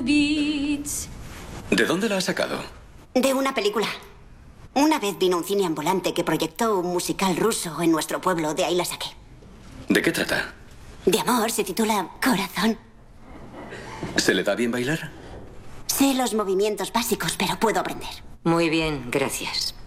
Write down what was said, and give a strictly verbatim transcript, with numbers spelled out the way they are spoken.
¿De dónde la has sacado? De una película. Una vez vino un cine ambulante que proyectó un musical ruso en nuestro pueblo, de ahí la saqué. ¿De qué trata? De amor, se titula Corazón. ¿Se le da bien bailar? Sé los movimientos básicos, pero puedo aprender. Muy bien, gracias.